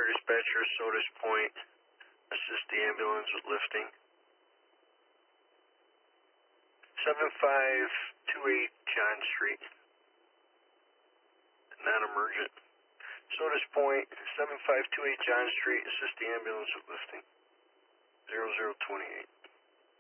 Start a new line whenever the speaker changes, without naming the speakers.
dispatcher, Sodas Point. Assist the ambulance with lifting. 7528 John Street. Non-emergent. Sodas Point, 7528 John Street. Assist the ambulance with lifting. 0028.